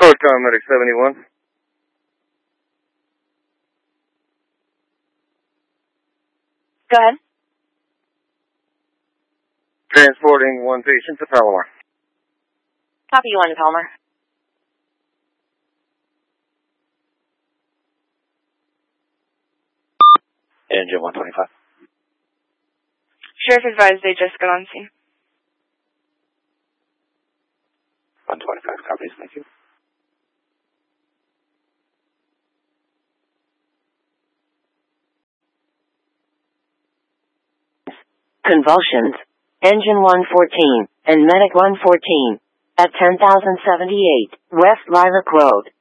SWORDCOM Medic 71. Go ahead. Transporting one patient to Palomar. Copy you on Palmer. Engine 125. Sheriff advised they just got on scene. 125 copies, thank you. Convulsions. Engine 114 and Medic 114 at 10,078 West Lilac Road.